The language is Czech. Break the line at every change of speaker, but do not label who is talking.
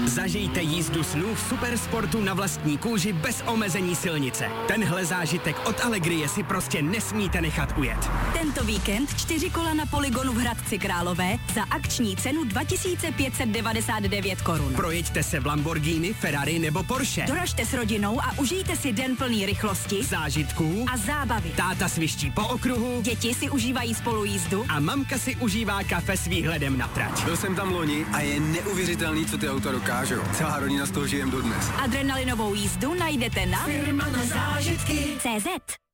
Zažijte jízdu snů v supersportu na vlastní kůži bez omezení silnice. Tenhle zážitek od Allegrie si prostě nesmíte nechat ujet.
Tento víkend 4 kola na Polygonu v Hradci Králové za akční cenu 2599 korun.
Projeďte se v Lamborghini, Ferrari nebo Porsche.
Doražte s rodinou a užijte si den plný rychlosti,
zážitků
a zábavy.
Táta sviští po okruhu,
děti si užívají spolujízdu
a mamka si užívá kafe s výhledem na trať.
Byl jsem tam loni a je neuvěřitelný, co ty auta dokážou. Celá rodina z toho žijem dodnes.
Adrenalinovou jízdu najdete na
Firma na zážitky
CZ.